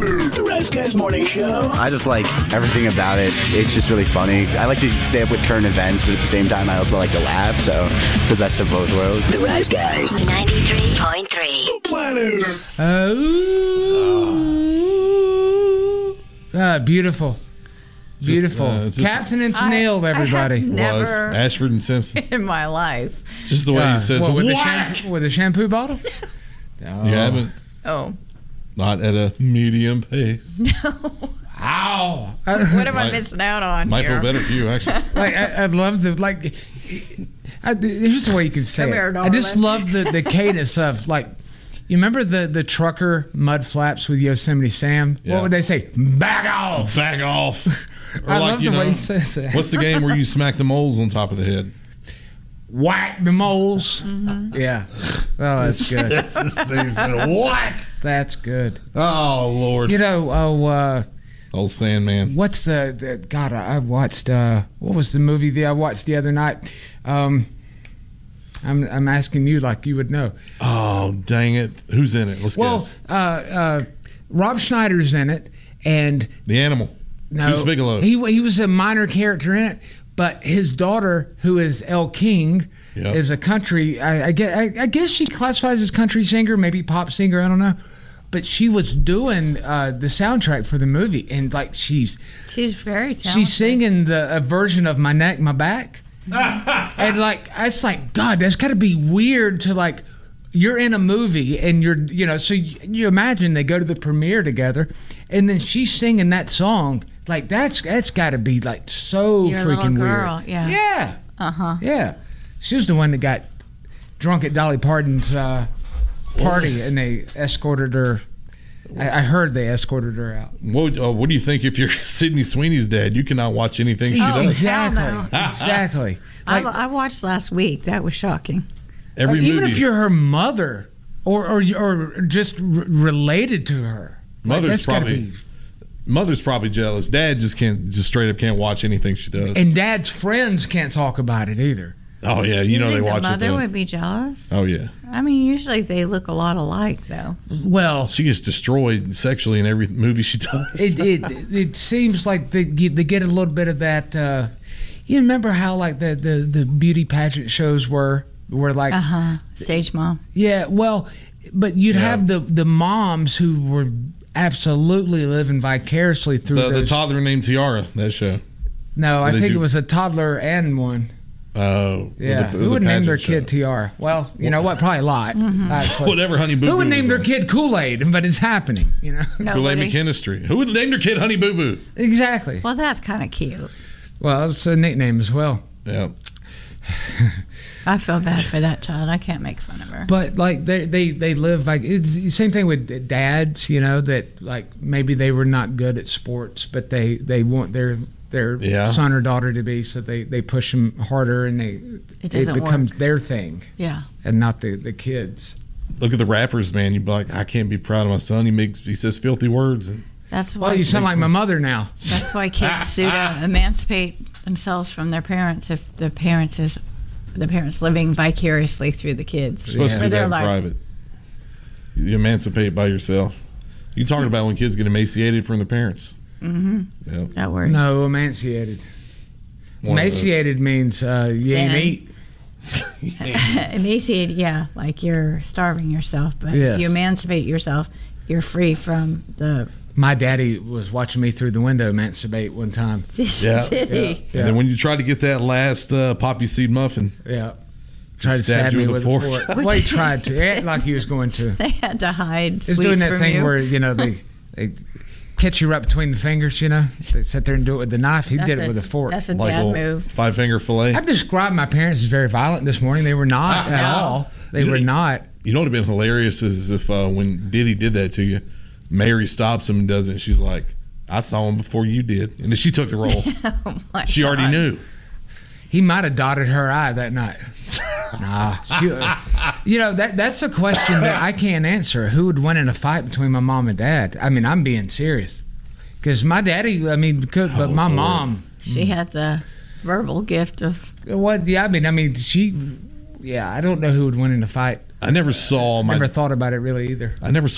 The Rise Guys Morning Show. I just like everything about it. It's just really funny. I like to stay up with current events, but at the same time, I also like to laugh. So it's the best of both worlds. The Rise Guys. 93.3. Beautiful. Beautiful. Captain and Tennille, everybody. I have never Ashford and Simpson. in my life. Just the way he says, with the shampoo bottle? Oh. You haven't? Oh. Not at a medium pace. Ow. What am I missing out on Might here? feel better for you, actually. I'd love to, here's the way you can say it. I just love the cadence of, you remember the trucker mud flaps with Yosemite Sam? Yeah. What would they say? Back off. Back off. Or I love the way he says that. What's the game where you smack the moles on top of the head? Whack the moles. Mm-hmm. Yeah. Oh, that's good. Whack. That's good. Oh, Lord. Old Sandman. What's God, I watched, what was the movie I watched the other night? I'm asking you like you would know. Oh, dang it. Who's in it? Let's guess. Rob Schneider's in it. And The Animal. No. Who's Bigelow? He was a minor character in it. But his daughter, who is Elle King, is a country. I guess she classifies as country singer, maybe pop singer. I don't know. But she was doing the soundtrack for the movie, and she's very talented. She's singing a version of "My Neck, My Back," and it's God, that's got to be weird to you're in a movie and you're so you imagine they go to the premiere together, and then she's singing that song. That's got to be so Your freaking little girl, weird. yeah. Yeah. Uh-huh. Yeah. She was the one that got drunk at Dolly Parton's party, and they escorted her. I heard they escorted her out. What do you think if you're Sydney Sweeney's dad? You cannot watch anything she does. Exactly. I watched last week. That was shocking. Every movie. Even if you're her mother or just related to her. Mother's probably jealous. Dad just straight up can't watch anything she does. And Dad's friends can't talk about it either. Oh yeah, they watch it. The mother would be jealous. Oh yeah. I mean, usually they look a lot alike, though. Well, she gets destroyed sexually in every movie she does. It seems like they get a little bit of that. You remember how the beauty pageant shows were Stage mom. Yeah, well, but you'd have the moms who were absolutely living vicariously through the toddler named Tiara. That show. No, I think it was a toddler and one. Oh, yeah. Who would name their kid Tiara? Well, you know what? Probably a lot. Mm-hmm. Whatever, Honey Boo Boo. Who would name their kid Kool-Aid? But it's happening. Kool-Aid McKinstry. Who would name their kid Honey Boo Boo? Exactly. Well, that's kind of cute. Well, it's a nickname as well. Yeah. I feel bad for that child. I can't make fun of her. But they live it's the same thing with dads. That maybe they were not good at sports, but they want their son or daughter to be, so they push them harder, and it becomes their thing. Yeah. And not the kids. Look at the rappers, man. You'd be like, I can't be proud of my son. He says filthy words. And that's why. Well, you sound like my mother now. That's why kids sue to emancipate themselves from their parents if the parents living vicariously through the kids. You're supposed to do that in private. You emancipate by yourself. You talking about when kids get emaciated from their parents. Mm-hmm. Yep. That word. No, emaciated. Emaciated means you ain't eat. Emaciated, yeah, like you're starving yourself. But you emancipate yourself, you're free from the... My daddy was watching me through the window emancipate one time. Did he? And then when you tried to get that last poppy seed muffin, tried to stab me with a fork. Well, he tried to. He acted like he was going to. They had to hide sweets from you. He's doing that thing where they catch you right between the fingers. They sit there and do it with the knife. He did it with a fork. That's a dad move. 5-finger fillet. I've described my parents as very violent this morning. They were not at all. They were not. You know what would have been hilarious is if when Diddy did that to you, Mary stops him and does it, and she's like, I saw him before you did. And then she took the role. She already knew. He might have dotted her eye that night. Nah. That's a question that I can't answer. Who would win in a fight between my mom and dad? I mean, I'm being serious. Because my daddy, but my mom. She had the verbal gift of... What? Yeah, I mean, she... Yeah, I don't know who would win in a fight. I never saw Never thought about it really either. I never